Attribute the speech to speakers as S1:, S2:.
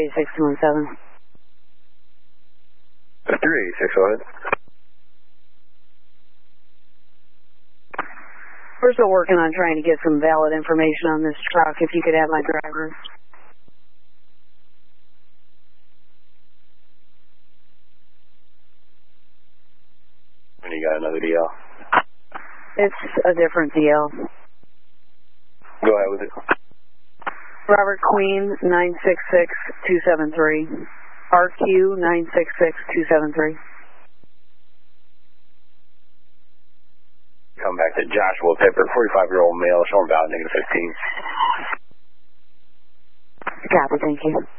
S1: 386-217.
S2: 386, go ahead.
S1: We're still working on trying to get some valid information on this truck. If you could have my driver.
S2: And you got another DL?
S1: It's a different DL.
S2: Go ahead with it.
S1: Robert Queen, 966-273. RQ, 966-273.
S2: Come back to Joshua Pepper, 45-year-old male, showing about -15.
S1: Copy, thank you.